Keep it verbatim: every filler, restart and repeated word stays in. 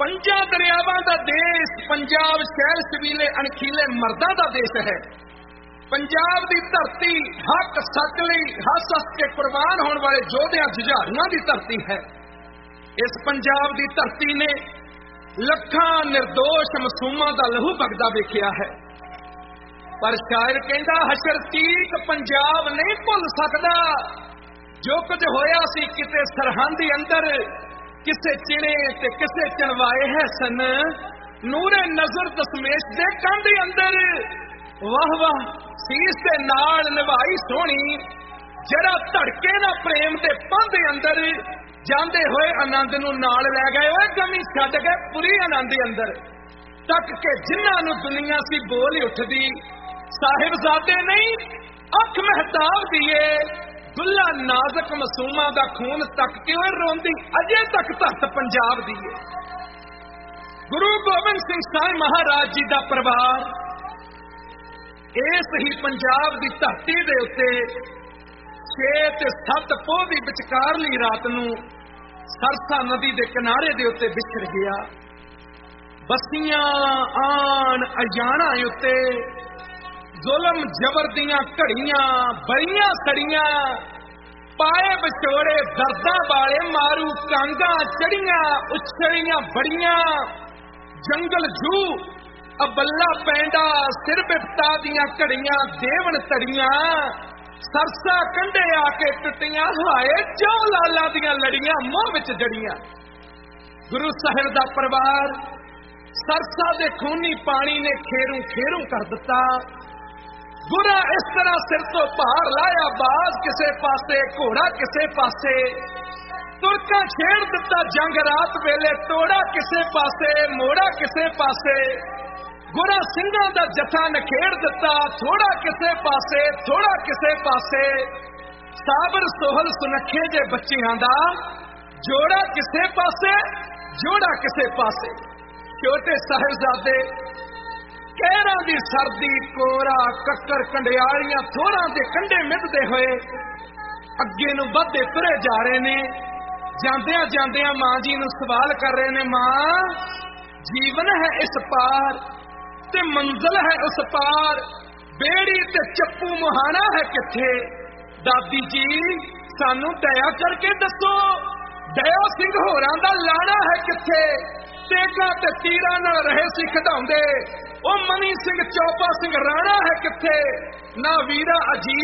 पंजा दरियावां दा देश पंजाब शहर शबीले अणखीले मर्दां दा देश है। पंजाब दी धरती हक सच लई हस हस के कुर्बान होने वाले योधियां जुझारूआं दी धरती है। इस पंजाब दी धरती ने लखां निर्दोष मासूमां दा लहू बगदा वेखिया है। पर शायर कहंदा हशर तीक पंजाब नहीं भुल सकदा। जो कुछ होया सी किते सरहंद अंदर, किसे चिणे ते किसे चणवाए है सन, नूरे नजर दसमेश दे कंध अंदर। वाह वाह सीस दे नाल निभाई सोहनी, जरा धड़के ना प्रेम दे पंध अंदर। जांदे होए आनंद नूं नाल लै गए, ओए गमी छड्ड गए पूरी आनंद अंदर। तक के जिन्हां नूं दुनिया सी बोल उठदी, साहिबजादे नहीं अख महताब दिए। दुल्ला नाजक मासूमां दा खून तक के ओए रोंदी अजे तक धरत पंजाब दी है। गुरु गोबिंद सिंह साहिब महाराज जी दा परिवार इस ही पंजाब दी धरती दे उत्ते छे ते सत्त पोह दी विचकारली रात नूं सरसा नदी दे किनारे दे उत्ते विछड़ गया। बसियां आन अजाना उत्ते जुलम जबर दियां घड़ियां बड़ियां सड़ियां, पाए विछोड़े दर्दां वाले मारू कांगा चढ़ियां उछलियां बड़ियां। जंगल जू अबल्ला पैंडा सिर बिपता दियां घड़ियां देवन तड़ियां। सरसा कंढे आके टुटियां हाए जो लाला दियां लड़ियां मोह विच जड़ियां। गुरु साहिब दा परिवार सरसा दे खूनी पानी ने खेरू खेरू कर दिता। बुरा इस तरह सिर तो भार लाया, बाज किसे पासे घोड़ा किसे पासे। तुरका छेड़ दिता जंग रात वेले, तोड़ा किसे पासे मोड़ा किसे पासे। गुरा सिंघां दा जथा नखेड़ दिता, थोड़ा किसे पासे थोड़ा किसे पासे। साबर सोहल सुनखे जे बच्चियां दा, जोड़ा किसे पासे जोड़ा किसे पासे। छोटे साहिबजादे कहरां दी सर्दी कोरा कक्कर कंडियालियां थोरां दे कंढे मिधदे होए अगे नूं वधदे तुरे जा रहे ने। जांदियां जांदियां मां जी नूं सवाल कर रहे ने, मां जीवन है इस पार ते मंजिल है उस पार, बेड़ी ते चप्पू मुहाना है किथे। दादी जी सानू दया करके दसो, दया सिंह होरां दा लाना है किथे। तेगा ते तीरां नाल रहे सी खिडाउंदे, ओ मनी सिंह चौपा सिंह राणा है किथे। ना वीरा अजीत